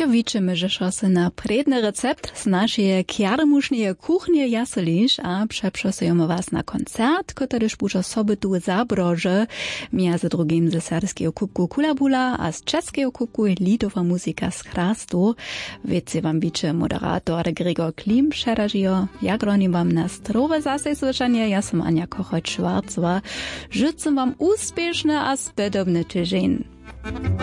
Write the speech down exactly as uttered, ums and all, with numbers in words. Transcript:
Ja widzimy, że się na predny recept z naszej kjarmusznej kuchni jaselisz, a przeprosujemy was na koncert, który już osoby tu zabroży, między drugim ze serbskiego kubku Kulabula, a z czeskiego kubku lidowa muzyka z Chrastu. Wiecie wam wicze moderator Gregor Klim przerażio. Ja gronim wam na strowe zase słyszenie, ja sam Ania Kochoć-Szwarcowa. Życzę wam uspieszne a spedobny tydzień.